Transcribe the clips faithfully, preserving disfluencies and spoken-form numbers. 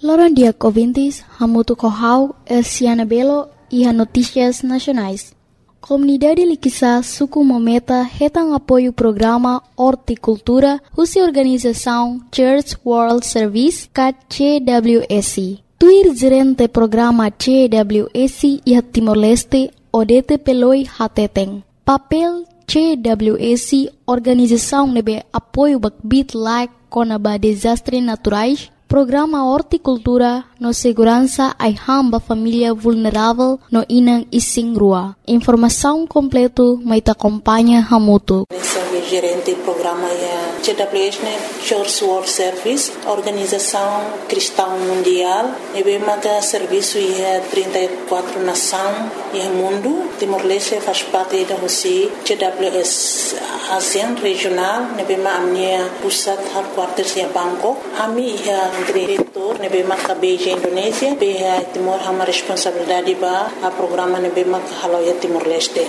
Loron dia ouvintes, Hamutu Kohau, Elsiana Belo e a Notícias Nacionais. Comunidade Liquissa Suku Mometa retam apoio o programa Horticultura, Russa Organização Church World Service, C W S. Tuir gerente programa C W S e a Timor-Leste, Odete Peloi Hateteng. Papel C W S, organização nebe apoio bakbit like conaba desastres naturais, programa Horticultura no segurança ai hamba família vulnerável no Inang Ising Rua. Informação completo mai te acompanha Hamutu. Sou gerente do programa C W S, Church World Service, organização cristã mundial. E bem maga serviço e trinta e quatro nações e mundo. Timor-Leste faz parte da Rússia. C W S ASEAN regional. E bem maga minha pusat headquarters em Bangkok. Ami é diretor, ne bem maga Beijing Indonésia. Bem Timor hama responsabilidade ba a programa ne bem maga haloia Timor-Leste.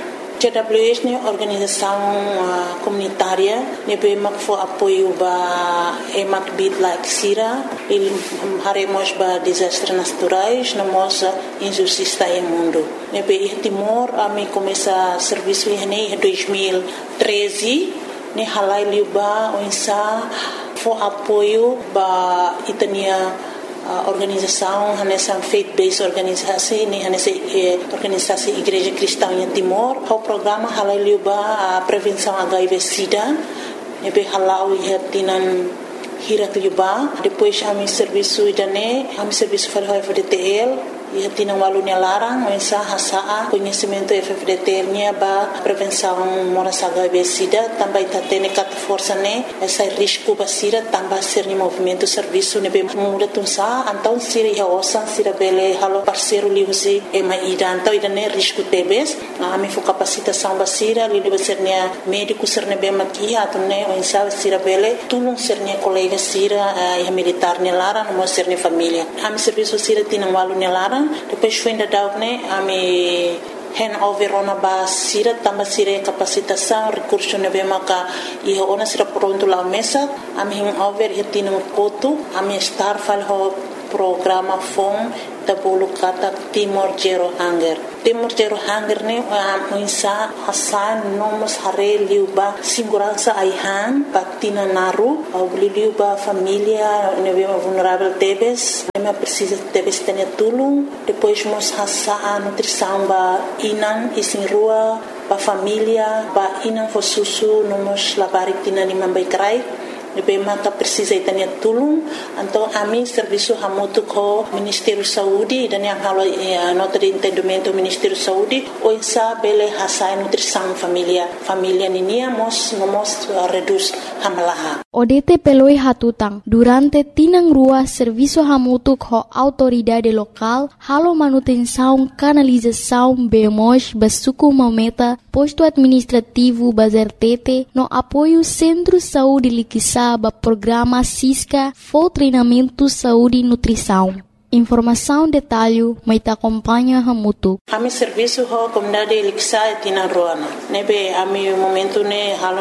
C W S é organização uh, comunitária, ne bem maga for apoio ba emak bid like sira, ele haremos ba desastres naturais, na moça injustiça em mundo. Ne bem Timor a me começa serviço em dois mil e treze, ne halai liuba onsa for apoio ba itania uh, organização nessa faith-based organisasi ni nessa eh, organisasi Igreja Cristã em Timor. O programa halai liuba a prevenção H I V/SIDA, nebe halau ia tinan hirat liuba. Depois a mi serviço idane, a mi serviço para o F D T L. E tinha um aluno larang, mensa hasa conhecimento F D T L nya ba prevenção moras H I V/SIDA, também tá tendo cat força né, essa risco basira também ser ni movimento serviço ne bem muda tunsa, então sira ya osan sira bele halo parceiro liusi e mai ida, então ida ne risco tebes, a mi fu capacitação basira li deve ser ne médico ser ne bem maki atu ne mensa sira bele tulung ser ne colega sira e militar ne larang mo ser ne família. A mi serviço sira tinha um aluno larang. Depois foi ainda dar né a me handover ona ba sira tamba sira capacitação recurso ne bem maca e ona sira pronto lá mesa a me handover e tinha um coto a me estar fal ho programa fom da bolo kata Timor Zero Hunger. Timor Zero Hunger ne a insa hasan nomos hare liuba segurança aihan patina naru au liuba família ne bem vulnerável tebes ne precisa tebes ter tulung depois mos hasa a nutrição ba inan isin rua ba família ba inan fo susu nomos labarik tina ni mambai krai ne bem maka precisa itania tulung então a mim serviço hamutu ko Ministério Saúde dan yang halo eh, nota de entendimento Ministério Saúde o insa bele hasa nutrição família família ninia mos nomos uh, reduz hamalaha. Odete peloi hatutang durante tinang rua serviço hamutu ko autoridade local halo manutenção canalização bemos basuku mometa posto administrativo bazertete no apoio Centro Saúde Liquissa ba programa Cisca for treinamento saúde e nutrição. Informação detalhe mai te acompanha Hamutu. Ami serviço ho comunidade Liquissa tina roana. Nebe ami momento ne halo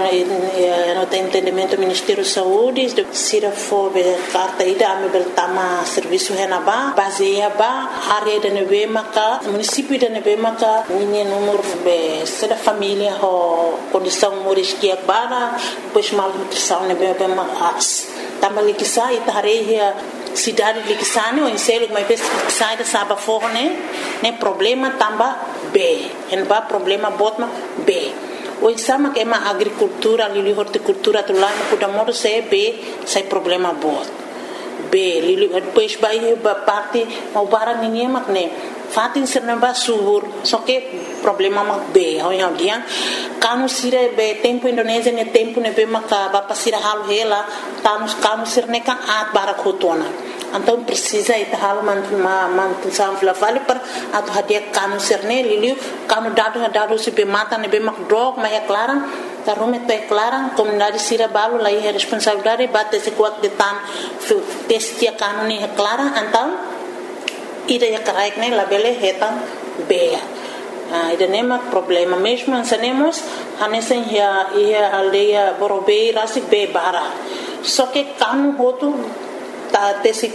no entendimento Ministério Saúde de sira fo be carta ida ami beltama serviço henaba baseia ba área de nebe maka município de nebe maka ninha número be sera família ho condição moriskia bara depois mal nutrição nebe be mas também Liquissa ita hareia cidade de Liquissane, o enselo que mais sai da saba forne, né problema tamba B, en ba problema botma B. O insama que é uma agricultura, lili horticultura tu lá no kudamodo se B, sai problema bot. B, lili depois vai ba parte mau barang ninguém mak né. Fatin serna ba subur, só que problema mak B, ao yang dia, kanu sire be tempo Indonésia ne tempo ne be maka ba pasira halu hela, kanu kanu sirne kan at barak hotona. Então precisa ita halu mantu ma mantu sam flavali per atu hadia kanu sirne liliu kanu dadu dadu se be mata ne be mak drog ma ya clarang tarume te clarang comunidade sira balu lai responsabilidade bate se kuat de tan testia kanu ni clarang então ida ya karaik ne labele hetan beya. Ah, ida nema problema mesmo ansanemos hanesen ya ia aldeia Borobei rasi be bara. Só que kanu hotu ta tesi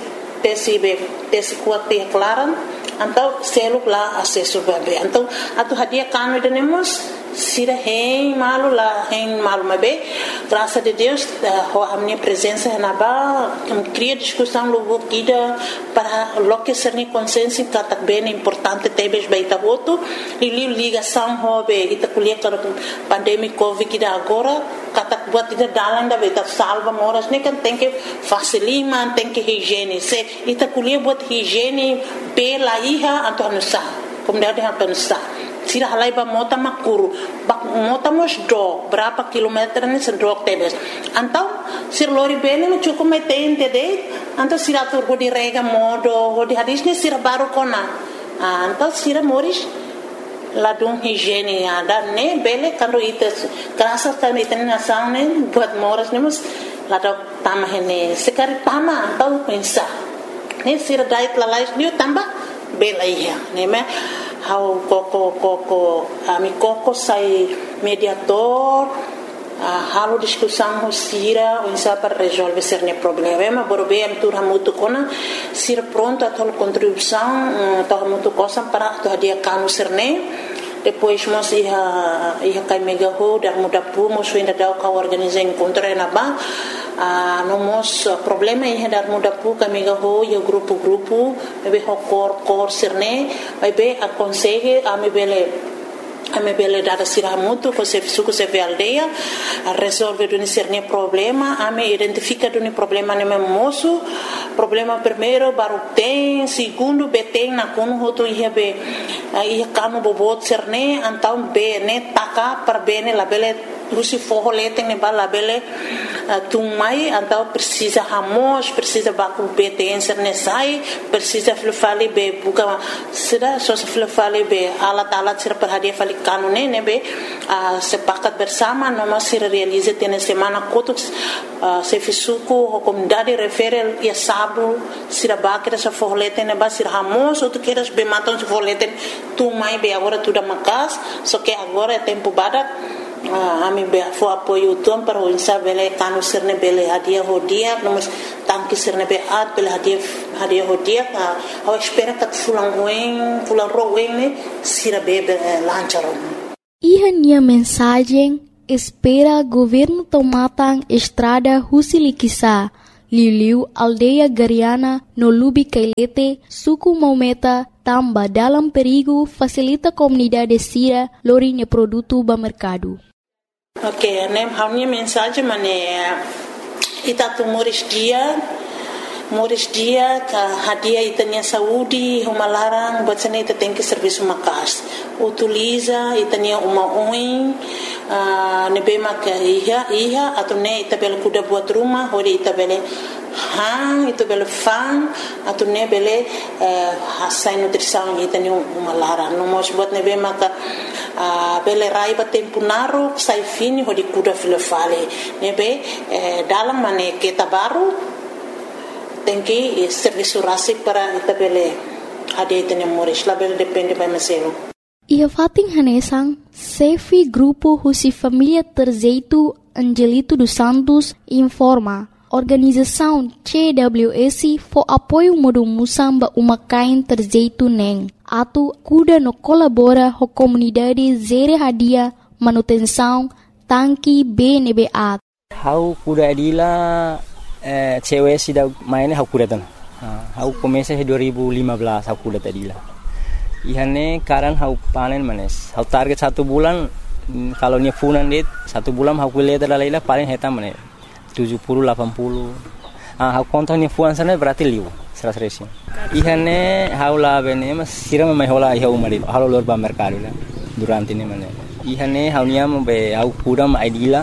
tesi be tesi kuat te klaran então selo lá acesso bebê então atu hadia kanu denemos sira hein malu lá hein malu mabe graças a Deus a minha presença na ba cria discussão logo kida para lo que ser ni consciência que bem importante tebes baita voto e ligação hobe ita kuliah para pandemia covid kida agora kata buat ida dalan da beta salva moras ne kan tem que facilima tem que higiene se ita kuliah buat higiene pela iha atau nusa como dia dia nusa sira halai ba mota makuru bak mota mos do berapa kilometer ni sedok tebes antau sir lori bene no cukup metente de antau sira tur go di rega modo go di hadis ni sira baru kona antau sira moris ladung higiene ada ne bele kando ites kerasa kan iten nasang ne buat moras ne mus ladok tamah ne sekari tama antau pensa ne sira dait lalais ni tambah bela iya ne me how koko koko ami koko sai mediator halo discussão sira onsa para resolver cerne problema borbe am tur hamutu kona sir pronto a tol contribuição to hamutu cosa para to dia kanu cerne depois mos ia ia kai mega ho dar muda pu mos ainda dau ka organizar encontro na ba a no mos problema ia dar muda pu ka mega ho yo grupo grupo be ho cor cor cerne vai be aconselhe a me bele a me bele dada sira muito com se suco se ve aldeia a resolver do cerne problema a me identifica do problema ne moço problema primeiro baru tem segundo beteng na kono hoto ia be ia kanu bobot cerne então be ne taka para bene la bele Lucy forro lete ne bala bele tumai então precisa ramos precisa baku betência ne sai precisa flufali be buka sida só se flufali be alat alat sira per hadia fali kanu ne ne be sepakat bersama noma sira realize tene semana kotuk se fisuku o comunidade refere ia sabu sira bakira sa forro lete ne ba sira ramos ou tu queres be matam se forro lete tumai be agora tudo macas só que agora é tempo badak a mim be fo apoio tom para o insa bele kanu sirne bele hadia hodia nomos tanki sirne be at bele hadia hadia hodia a espera que fulan wen fulan rowen ne sira bebe lancharon Iha nia mensagem espera governo tomatang estrada Husilikisa Liliu aldeia Gariana no Lubi Kailete suku Maumeta tamba dalam perigo facilita comunidade sira lorinya produto ba mercado. Ok, nem a minha mensagem mané ita tu moris dia moris dia ka hadia itanya saúde uma larang buat sana ita tem que serviço makas utiliza itanya uma oin nebe mak iha iha atau ne ita bel kuda buat rumah hori ita bele hang itu bele fang atau ne bele hasai nutrição itanya uma larang no mos buat nebe mak bele raiba tempo naru sai fini hodi kuda filofale nebe dalam mane kita baru tem que serviço rasi para itabele ade tene moris label depende by meselo ia fating hanesang Sefi grupo Husi Família Terzeitu Angelito dos Santos informa organização C W S for apoio modo musamba uma kain Terzeitu neng atu kuda no colabora ho comunidade zere hadia manutenção tanki B N B A how kuda adila Eh, cewek sudah mainnya aku datang. Aku komesa dua ribu lima belas aku datang dila. Ihane karan aku panen manes. Aku target satu bulan kalau nya funan dit satu bulan aku lihat ada laila paling hetam manes tujuh puluh delapan puluh. Ah aku kontaknya fuan sana berarti liu seratus resi. Ihane haula bene mas siram mai hola iha umari. Halo lor ba mercado la durante ini manes. Ihane haunya be aku kuda ma idila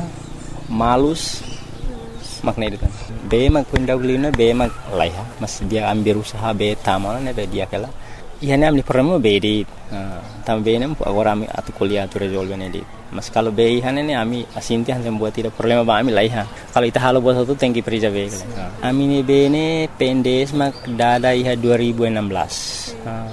malus makna itu kan be mak pendahulunya be mak laiha mas dia ambil usaha be tamal ne be dia kala ihane amni pertama be di tambe ne agora ami atu kuliah tu resolve ne di mas kalau be ihane ne ami asinti han buat tidak problema ba ami laiha kalau ita halo buat satu tengki perija be ami ne be ne pendes mak dada iha dua ribu enam belas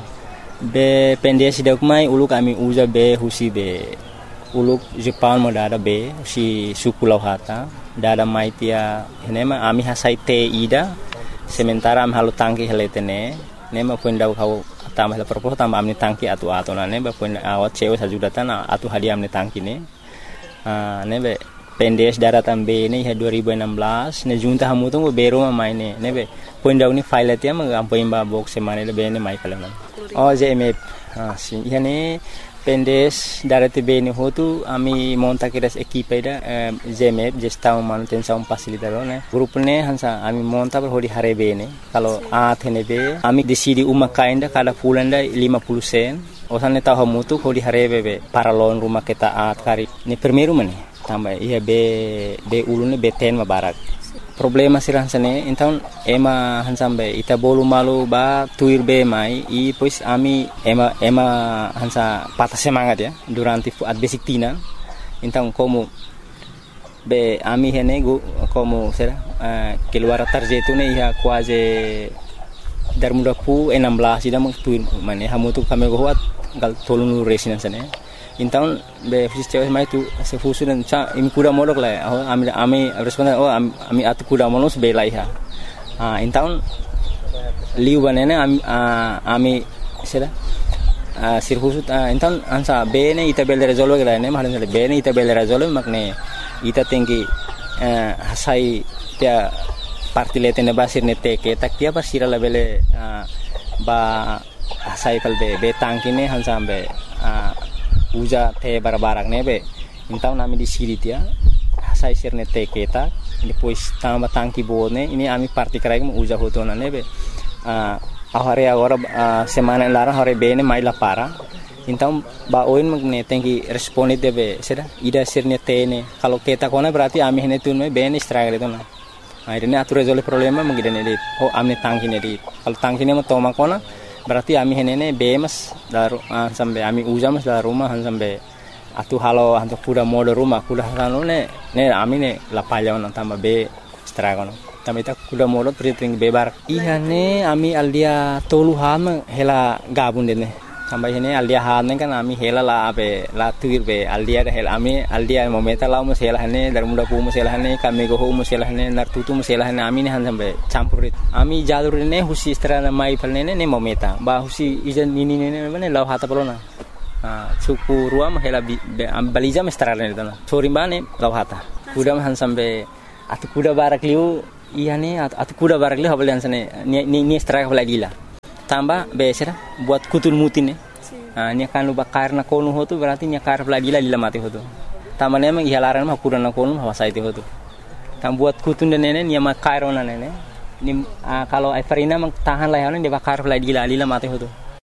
be pendes dak mai uluk ami uza be husi be uluk Jepang mo dada be si suku lauhata dada maitia henema ami hasai te ida sementara am halu tangki heletene ne ma pun dau kau tambah la propos tambah amni tangki atu atu na ne ba pun awat cewe sajudatan atu hadiah amni tangki ne ah ne be pendes daratan be ne dua ribu enam belas ne junta hamu tu bero ma mai ne ne be pun dau ni file tia ma am pun ba box semane le be ne mai kala oh J M F ah si yani pendes darati be ni hotu ami monta kiras equipe da J M F gestão manutenção facilitador ne grupo ne hansa ami monta ber hodi hare be ne kalau a thene be ami decidi uma kainda kada fulanda lima puluh sen osane tahu mutu hodi hare be be para lon rumah kita at kari ni primeiro mane tambah iya be be ulune be ten ma barak problema sirah sane então ema hansambe ita bolu malu ba tuir be mai i pois ami ema ema hansa patah semangat ya durante at basic tina então como be ami hene go como será uh, keluar tarjeto ne ia quase dar muda pu enam belas ida mung tuir mane hamu tu kami go hat gal tolunu resina sane então be fisiceu mai tu se fusu dan cha im kuda modok la ami ami responda oh ami atu kuda monos be lai ha ah então liu banene ami ami sera sir fusu então ansa be ne ita bel resolve la ne mahalan be ne ita bel resolve makne ita tinggi hasai dia parti letene basir ne teke tak dia basira la bele ba hasai kal be be tangkine hansambe uja te barbarak nebe então nami di siri dia sai sirne te keta depois tamba tangki bone ini ami parti krai mo uja hotona nebe a ahare agora semana lara hore bene mai la para então ba oin magne tenki responde debe sera ida sirne tene kalau keta kona berarti ami hene tun me bene struggle itu na akhirnya atur resolve problema mengidane di ho amne tangki ne di kalau tangki ne mo toma kona berarti ami henene bemas daru uh, sampai ami uja mas dalam rumah sampai atu halo hantu kuda mode rumah kuda halo ne ne ami ne lapalya on tambah be stragono tambah ita kuda mode pretring bebar iya ne ami aldia tolu ham hela gabun dene tambah ini aldia han kan ami hela la be la tuir be aldia da hela ami aldia momenta la mo hela ne dar muda pu mo hela ne kami go mo hela ne nar tutu mo hela ne ami ne han sampai campurit ami jalur ne husi strana mai palne ne momenta ba husi ijan nini ne ne law hata polona ah suku ruam hela balija me strana ne dana sori bane law hata kuda han sampai atu kuda barak liu iya ne atu kuda barak liu habal sane ni ni straka lagila tambah besera buat kutul mutin ne ah nya kan lu bakar na konu hotu berarti nya kar lagi la lila mati hotu tamane memang ihalaran mah kuran na konu hawasa itu hotu tam buat kutun dan nene nya makar ona nene ni kalau Everina mang tahan lah dia bakar lagi la lila mati hotu.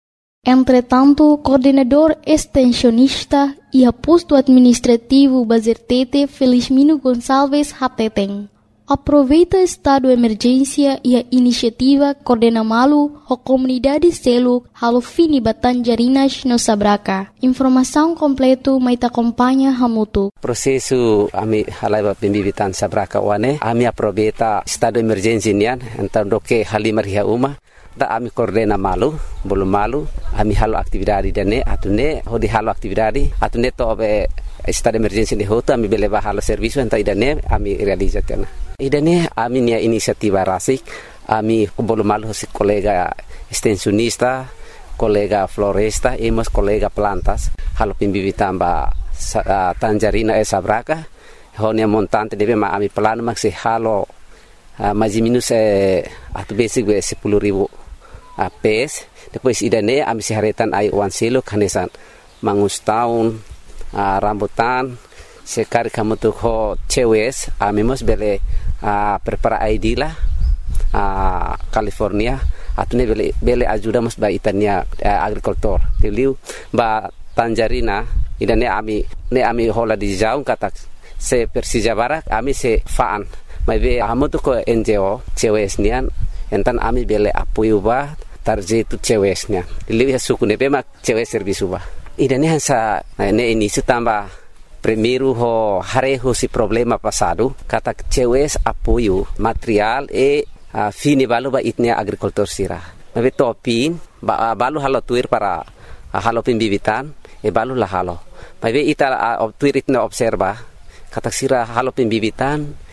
Entretanto, coordenador extensionista e posto administrativo Bazertete Felizmino Gonçalves Hateteng aproveita estado de emergência e a iniciativa Coordena Malu, a comunidade selo halo fini Batanjarinas no Sabraca. Informação completo mai te acompanha Hamutu. Processo ami halai pembibitan Sabraca wane ami aproveita estado de emergência nian então do que halimar ria uma da ami Coordena Malu bolu malu ami halo aktividade dane atune hodi halo aktividade atune to be estado de emergência de hoto ami beleva halo serviço então idane ami realizatena idane ami nia inisiativa rasik ami bolu malu si colega extensionista colega floresta e mas colega plantas halo pimbibitan ba uh, Tanjarina e Sabraca honia montante deve ma ami plano maxi halo uh, mais minus eh, atu basic be sepuluh ribu uh, pes depois idane ami si haretan ai wan silo kanesan mangus tahun uh, rambutan sekali kamu tuh ho cewes ami mos bele uh, prepara I D lah uh, California atune bele bele ajuda mos ba itania uh, agricultor tiliu ba Tanjarina idane ami ne ami hola di jauh kata se Persija Barak ami se faan mai be amu tuh ko N G O cewes nian entan ami bele apoio ba tarjetu cewesnya tiliu ya suku ne be mak cewes servisu ba idane hansa ne ini tambah primeiro ho hareho si problema passado kata cewes apoio material e uh, fini balu ba itnia agricultor sira nabe topin ba uh, balu halo tuir para uh, halo pembibitan e balu la halo babe ita uh, tuir itna observa kata sira halo pembibitan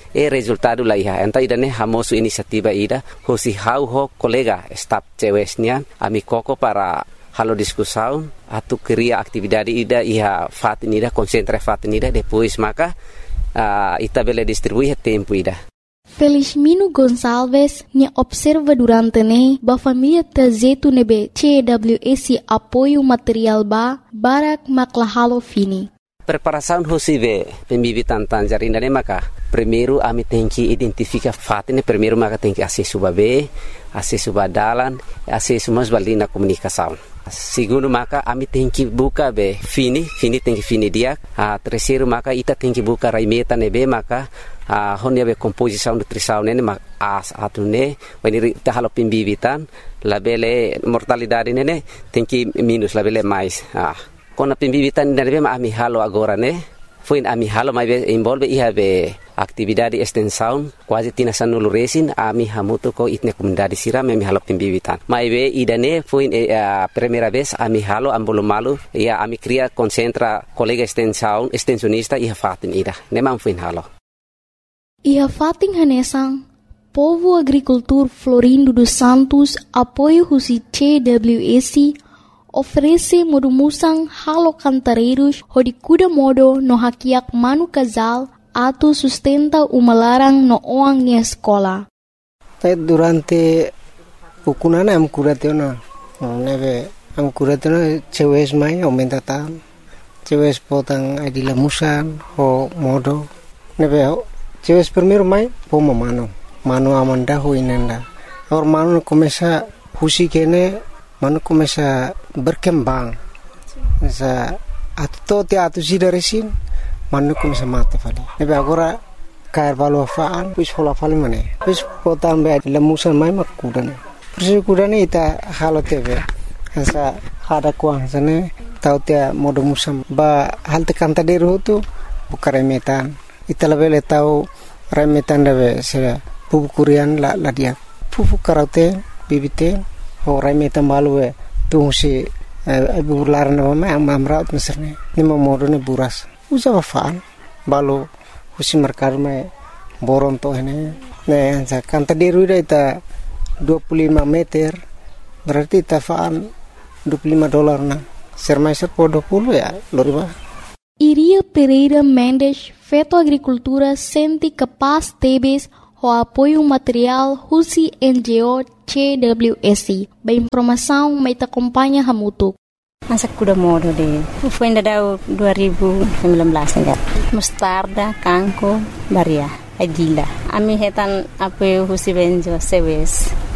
e resultado la iha enta ida ne hamosu inisiativa ida hosi hau ho kolega staf cewesnya ami koko para halo discussão atu cria atividade ida iha fatin ida concentra fatin ida depois maka uh, ita bele distribuir tempo ida. Felizmino Gonçalves nya observa durante ne ba família tazetu nebe C W S apoio material ba barak maklahalo fini. Preparação hosive pembibitan tangerina ne maka primeiro ami tem que identificar fatin primeiro maka tem que acesso babe acesso badalan acesso mas balina comunicação. Segundo maka ami tem que buka be fini fini tem que fini dia a terceiro maka ita tem que buka raimeta nebe maka a honia be composição nutrição nene mak as atune when ita halo pembibitan labele mortalidade nene tem que minus labele mais ah kona pembibitan nene ma ami halo agora ne foi ami halo mai be envolve iha be atividade extensão quase tina sanulu resin ami hamuto ko itne comunidade siram ami halo pembibitan mai be idane foi a primeira vez ami halo ambolo malu ia ami cria concentra colega extensão extensionista iha fatin ida nemam foi halo iha fatin hanesang Povo Agricultor Florindo dos Santos apoio husi C W S oferece modumusang halo cantareiros hodi kuda modo no hakiak manu casal atu sustenta uma larang no oang ni escola. Durante ukunana am kuratena neve am kuratena cewes mai aumenta tan cewes potang adila musan ho modo neve cewes primeiro mai poma mano mano amanda ho inenda or mano começa husi kene mano começa berkembang sa atto te atu sidaresin mano começa mate fali nebe agora cair valo faan pus fola fali mane pus potan be lemusan mai makudane persi kudane ita halo tebe sa hada kuang sane tau te modo musam ba halte kanta deru tu bukare metan ita lebele tau remetan debe se pupu kurian la la dia pupu karate bibite Horai metan balu e tung si ibu laran nama me am amraut meserne ni modo ne buras usa faan balu husi merkar me boron to ini ne sa kanta deru ita dua puluh lima meter berarti ta faan dua puluh lima dolar na sermai ser po dua puluh ya loriba. Iria Pereira Mendes Feto Agricultura senti capaz tebes o apoio material husi N G O C W S. Ba informação mai ta acompanha hamutuk. Masa kuda modo de. Foi ainda dua ribu sembilan belas enggak. Mustarda, kangko, baria, agila. Ami hetan apoio husi benjo sewes.